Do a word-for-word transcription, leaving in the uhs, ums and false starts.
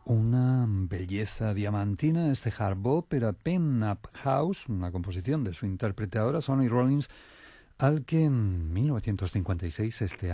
Una belleza diamantina, este hard bop era Pen Up House, una composición de su intérprete ahora, Sonny Rollins, al que en mil novecientos cincuenta y seis este